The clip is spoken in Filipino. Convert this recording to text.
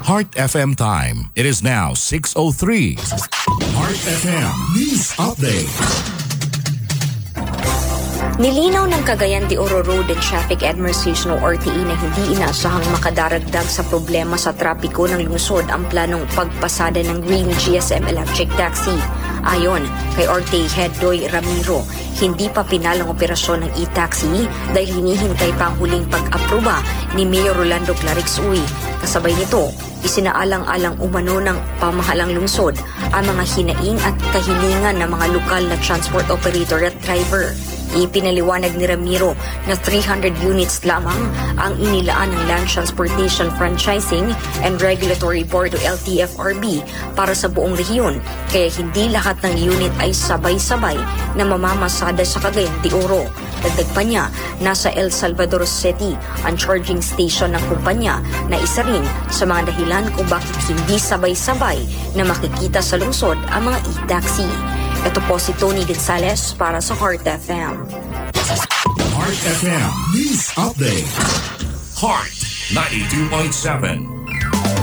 Heart FM time. It is now 6:03. Heart FM News Update. Nilinaw ng Cagayan de Oro Road and Traffic Administration o RTE na hindi inaasahang makadaragdag sa problema sa trapiko ng lungsod ang planong pagpasada ng Green GSM Electric Taxi. Ayon kay RTE Head Doy Ramiro, hindi pa pinalang operasyon ng e-taxi dahil hinihintay pa ang huling pag-aproba ni Mayor Rolando Clarix Uy. Kasabay nito, isinaalang-alang umano ng pamahalang lungsod ang mga hinaing at kahilingan ng mga lokal na transport operator at driver. Ipinaliwanag ni Ramiro na 300 units lamang ang inilaan ng Land Transportation Franchising and Regulatory Board o LTFRB para sa buong rehiyon, kaya hindi lahat ng unit ay sabay-sabay na mamamasada sa Cagayan de Oro. Dagdag pa niya, nasa El Salvador City ang charging station ng kumpanya na isa rin sa mga dahilan kung bakit hindi sabay-sabay na makikita sa lungsod ang mga e-taxi. Ito po si Tony Gonzalez para sa Heart FM. Heart FM News Update. Heart 92.7.